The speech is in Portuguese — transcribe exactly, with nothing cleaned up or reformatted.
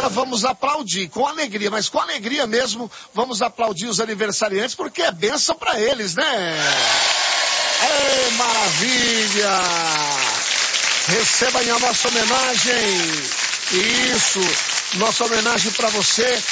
agora vamos aplaudir, com alegria, mas com alegria mesmo, vamos aplaudir os aniversariantes, porque é bênção pra eles, né? Ei, maravilha! Receba aí a nossa homenagem. Isso, nossa homenagem pra você.